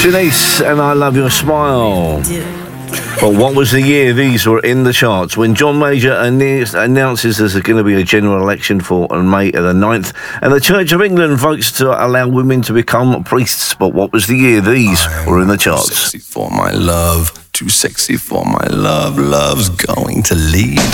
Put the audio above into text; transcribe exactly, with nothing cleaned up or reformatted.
Denise and I Love Your Smile. But what was the year these were in the charts? When John Major announces there's going to be a general election for May the ninth, and the Church of England votes to allow women to become priests. But what was the year these I'm were in the charts? Too sexy for my love, too sexy for my love, love's going to leave.